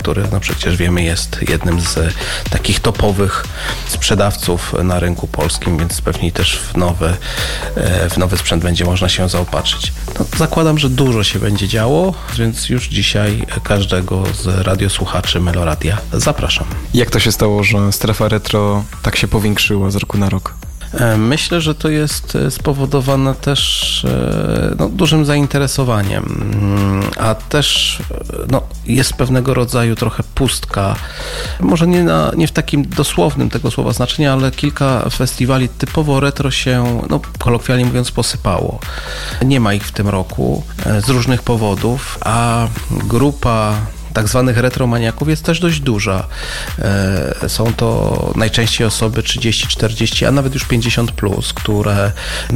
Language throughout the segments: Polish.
który no przecież wiemy jest jednym z takich topowych sprzedawców na rynku polskim, więc pewnie też w nowy sprzęt będzie można się zaopatrzyć. No, zakładam, że dużo się będzie działo, więc już dzisiaj każdego z radiosłuchaczy Meloradia zapraszam. Jak to się stało, że strefa retro tak się powiększyła z roku na rok? Myślę, że to jest spowodowane też dużym zainteresowaniem, a też jest pewnego rodzaju trochę pustka, może nie w takim dosłownym tego słowa znaczeniu, ale kilka festiwali typowo retro się, kolokwialnie mówiąc, posypało. Nie ma ich w tym roku z różnych powodów, a grupa tak zwanych retromaniaków jest też dość duża. Są to najczęściej osoby 30, 40, a nawet już 50+, które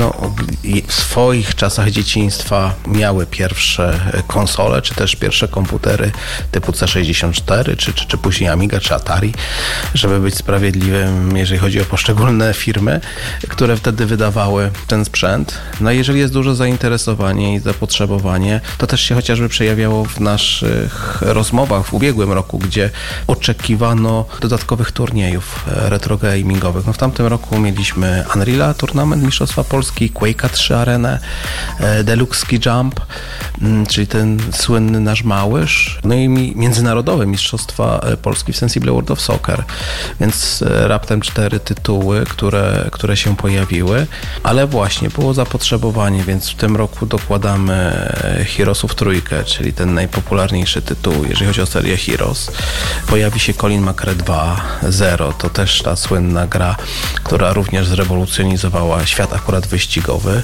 w swoich czasach dzieciństwa miały pierwsze konsole, czy też pierwsze komputery typu C64, czy później Amiga, czy Atari, żeby być sprawiedliwym, jeżeli chodzi o poszczególne firmy, które wtedy wydawały ten sprzęt. No i jeżeli jest duże zainteresowanie i zapotrzebowanie, to też się chociażby przejawiało w naszych rozmowach w ubiegłym roku, gdzie oczekiwano dodatkowych turniejów retro-gamingowych. W tamtym roku mieliśmy Unreal'a, Tournament Mistrzostwa Polski, Quake'a 3 Arenę, Deluxe Ski Jump, czyli ten słynny nasz Małysz, i międzynarodowe Mistrzostwa Polski w Sensible World of Soccer. Więc raptem 4 tytuły, które się pojawiły, ale właśnie było zapotrzebowanie, więc w tym roku dokładamy Heroesów trójkę, czyli ten najpopularniejszy tytuł, jeżeli chodzi o serię Heroes. Pojawi się Colin McRae 2 Zero, to też ta słynna gra, która również zrewolucjonizowała świat akurat wyścigowy.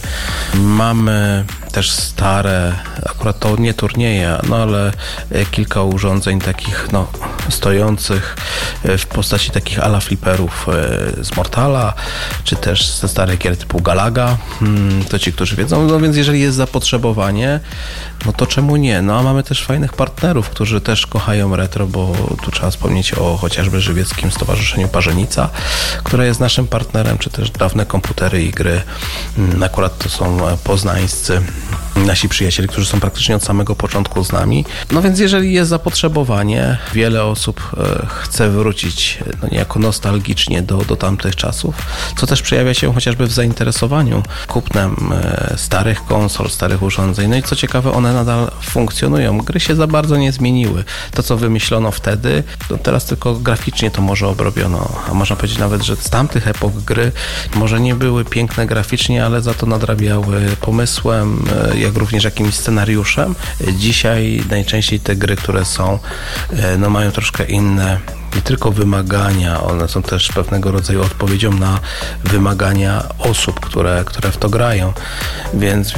Mamy też stare, akurat to nie turnieje, ale kilka urządzeń takich stojących w postaci takich ala fliperów z Mortala, czy też ze starych gier typu Galaga. To ci, którzy wiedzą. Więc jeżeli jest zapotrzebowanie, to czemu nie? A mamy też fajnych partnerów, którzy też kochają retro, bo tu trzeba wspomnieć o chociażby Żywieckim Stowarzyszeniu Parzenica, które jest naszym partnerem, czy też Dawne Komputery i Gry. Akurat to są poznańscy nasi przyjaciele, którzy są praktycznie od samego początku z nami. Więc jeżeli jest zapotrzebowanie, wiele osób chce wrócić niejako nostalgicznie do tamtych czasów, co też przejawia się chociażby w zainteresowaniu kupnem starych konsol, starych urządzeń. I co ciekawe, one nadal funkcjonują. Gry się za bardzo nie zmieniły. To, co wymyślono wtedy, teraz tylko graficznie to może obrobiono. A można powiedzieć nawet, że z tamtych epok gry może nie były piękne graficznie, ale za to nadrabiały pomysłem, jak również jakimś scenariuszem. Dzisiaj najczęściej te gry, które są, mają troszkę inne nie tylko wymagania, one są też pewnego rodzaju odpowiedzią na wymagania osób, które w to grają. Więc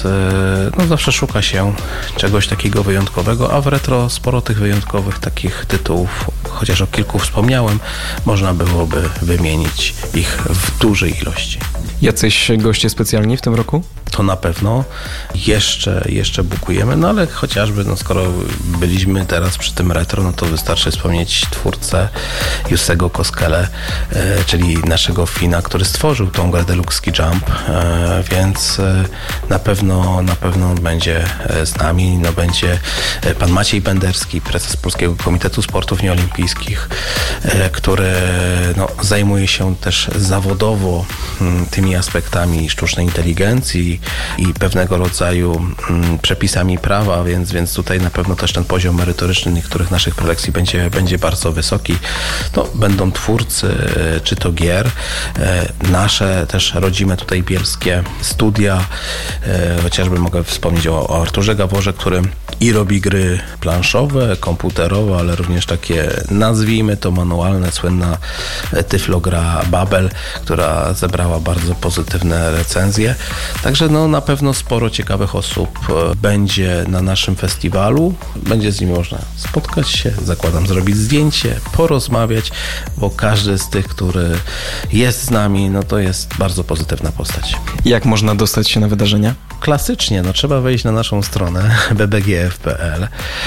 zawsze szuka się czegoś takiego wyjątkowego, a w retro sporo tych wyjątkowych takich tytułów, chociaż o kilku wspomniałem, można byłoby wymienić ich w dużej ilości. Jacyś goście specjalni w tym roku? To na pewno jeszcze bukujemy, ale chociażby, skoro byliśmy teraz przy tym retro, to wystarczy wspomnieć twórcę Jussego Koskele, czyli naszego Fina, który stworzył tą grę Deluxe Ski Jump, więc na pewno będzie z nami, będzie pan Maciej Benderski, prezes Polskiego Komitetu Sportów Nieolimpijskich, który zajmuje się też zawodowo tymi aspektami sztucznej inteligencji i pewnego rodzaju przepisami prawa, więc tutaj na pewno też ten poziom merytoryczny niektórych naszych prelekcji będzie bardzo wysoki. Będą twórcy, czy to gier, nasze też rodzime tutaj bielskie studia, chociażby mogę wspomnieć o Arturze Gaworze, który i robi gry planszowe, komputerowe, ale również takie, nazwijmy to manualne, słynna tyflogra Babel, która zebrała bardzo pozytywne recenzje. Także na pewno sporo ciekawych osób będzie na naszym festiwalu. Będzie z nimi można spotkać się, zakładam, zrobić zdjęcie, porozmawiać, bo każdy z tych, który jest z nami, to jest bardzo pozytywna postać. Jak można dostać się na wydarzenia? klasycznie, trzeba wejść na naszą stronę bbgf.pl.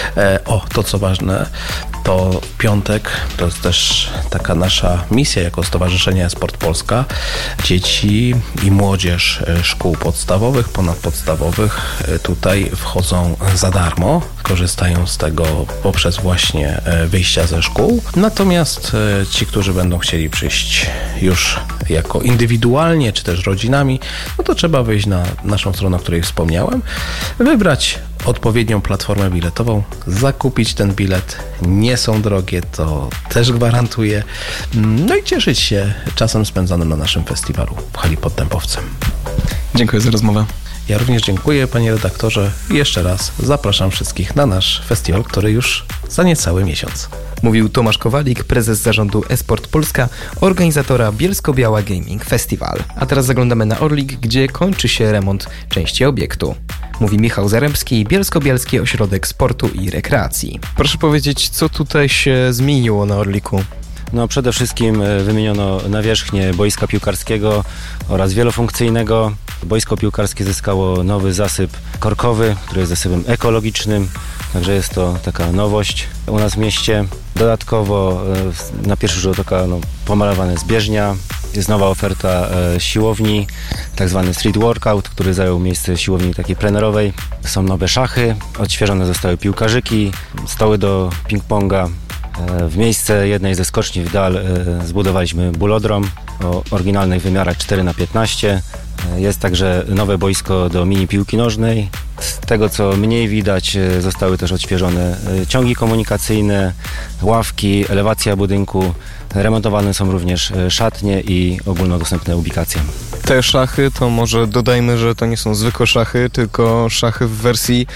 To co ważne, to w piątek, to jest też taka nasza misja jako Stowarzyszenie Sport Polska. Dzieci i młodzież szkół podstawowych, ponadpodstawowych tutaj wchodzą za darmo. Korzystają z tego poprzez właśnie wyjścia ze szkół. Natomiast ci, którzy będą chcieli przyjść już jako indywidualnie, czy też rodzinami, to trzeba wyjść na naszą stronę, o której wspomniałem, wybrać odpowiednią platformę biletową, zakupić ten bilet. Nie są drogie, to też gwarantuję. I cieszyć się czasem spędzonym na naszym festiwalu w hali pod Dębowcem. Dziękuję za rozmowę. Ja również dziękuję, panie redaktorze, i jeszcze raz zapraszam wszystkich na nasz festiwal, który już za niecały miesiąc. Mówił Tomasz Kowalik, prezes zarządu eSport Polska, organizatora Bielsko-Biała Gaming Festival. A teraz zaglądamy na Orlik, gdzie kończy się remont części obiektu. Mówi Michał Zaremski, Bielsko-Bialski Ośrodek Sportu i Rekreacji. Proszę powiedzieć, co tutaj się zmieniło na Orliku? Przede wszystkim wymieniono nawierzchnię boiska piłkarskiego oraz wielofunkcyjnego. Boisko piłkarskie zyskało nowy zasyp korkowy, który jest zasypem ekologicznym, także jest to taka nowość u nas w mieście. Dodatkowo na pierwszy rzut oka pomalowane zbieżnia, jest nowa oferta siłowni, tak zwany street workout, który zajął miejsce siłowni takiej plenerowej. Są nowe szachy, odświeżone zostały piłkarzyki, stoły do ping-ponga. W miejsce jednej ze skoczni w dal zbudowaliśmy bulodrom o oryginalnych wymiarach 4x15. Jest także nowe boisko do mini piłki nożnej. Z tego co mniej widać, zostały też odświeżone ciągi komunikacyjne, ławki, elewacja budynku. Remontowane są również szatnie i ogólnodostępne ubikacje. Te szachy, to może dodajmy, że to nie są zwykłe szachy, tylko szachy w wersji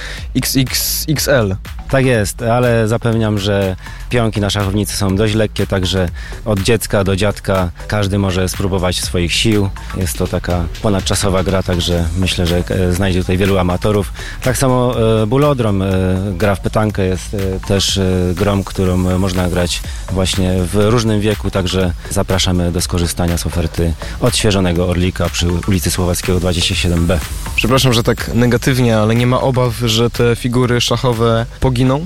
XXXL. Tak jest, ale zapewniam, że pionki na szachownicy są dość lekkie, także od dziecka do dziadka każdy może spróbować swoich sił. Jest to taka ponadczasowa gra, także myślę, że znajdzie tutaj wielu amatorów. Tak samo bulodrom, gra w pytankę jest też grą, którą można grać właśnie w różnym wieku, także zapraszamy do skorzystania z oferty odświeżonego Orlika przy ulicy Słowackiego 27B. Przepraszam, że tak negatywnie, ale nie ma obaw, że te figury szachowe poginą?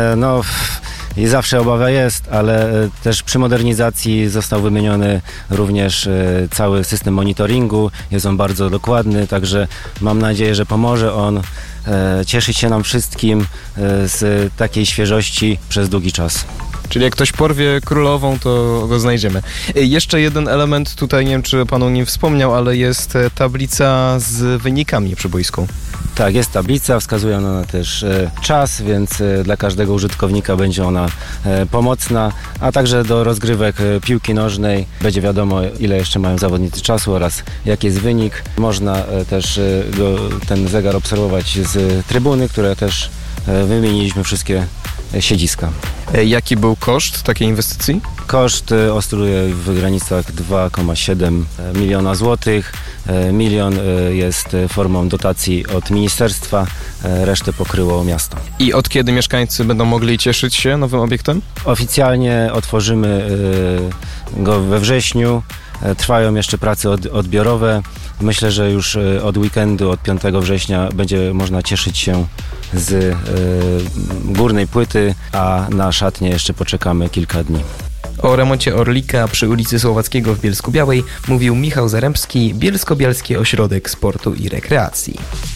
I zawsze obawa jest, ale też przy modernizacji został wymieniony również cały system monitoringu. Jest on bardzo dokładny, także mam nadzieję, że pomoże on cieszyć się nam wszystkim z takiej świeżości przez długi czas. Czyli jak ktoś porwie królową, to go znajdziemy. Jeszcze jeden element, tutaj nie wiem, czy pan o nim wspomniał, ale jest tablica z wynikami przy boisku. Tak, jest tablica, wskazuje ona też czas, więc dla każdego użytkownika będzie ona pomocna, a także do rozgrywek piłki nożnej będzie wiadomo, ile jeszcze mają zawodnicy czasu oraz jaki jest wynik. Można też ten zegar obserwować z trybuny, które też wymieniliśmy wszystkie siedziska. Jaki był koszt takiej inwestycji? Koszt oscyluje w granicach 2,7 miliona złotych. 1 milion jest formą dotacji od ministerstwa, resztę pokryło miasto. I od kiedy mieszkańcy będą mogli cieszyć się nowym obiektem? Oficjalnie otworzymy go we wrześniu. Trwają jeszcze prace odbiorowe. Myślę, że już od weekendu, od 5 września będzie można cieszyć się z górnej płyty, a na szatnię jeszcze poczekamy kilka dni. O remoncie Orlika przy ulicy Słowackiego w Bielsku-Białej mówił Michał Zaremski, Bielsko-Bialski Ośrodek Sportu i Rekreacji.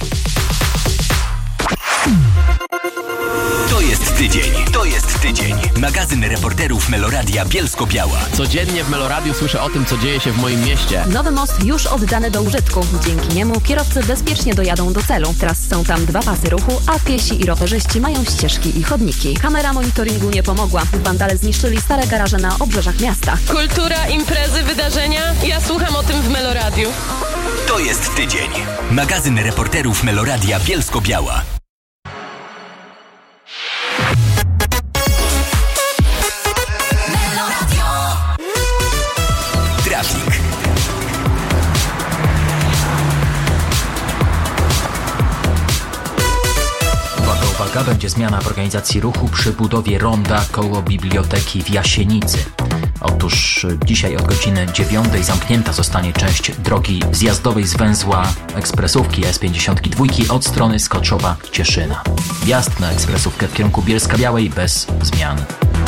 To jest tydzień. Magazyn reporterów Meloradia Bielsko-Biała. Codziennie w Meloradiu słyszę o tym, co dzieje się w moim mieście. Nowy most już oddany do użytku. Dzięki niemu kierowcy bezpiecznie dojadą do celu. Teraz są tam 2 pasy ruchu, a piesi i rowerzyści mają ścieżki i chodniki. Kamera monitoringu nie pomogła. Wandale zniszczyli stare garaże na obrzeżach miasta. Kultura, imprezy, wydarzenia. Ja słucham o tym w Meloradiu. To jest tydzień. Magazyn reporterów Meloradia Bielsko-Biała. Trafik. Uwaga, będzie zmiana w organizacji ruchu przy budowie ronda koło biblioteki w Jasienicy. Otóż dzisiaj od godziny 9 zamknięta zostanie część drogi zjazdowej z węzła ekspresówki S52 od strony Skoczowa-Cieszyna. Wjazd na ekspresówkę w kierunku Bielska-Białej bez zmian.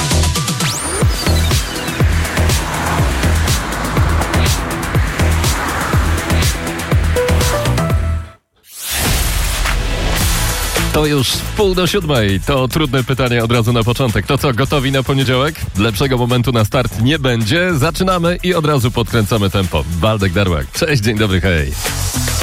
To już 6:30. To trudne pytanie od razu na początek. To co, gotowi na poniedziałek? Lepszego momentu na start nie będzie. Zaczynamy i od razu podkręcamy tempo. Waldek Darłak. Cześć, dzień dobry, hej.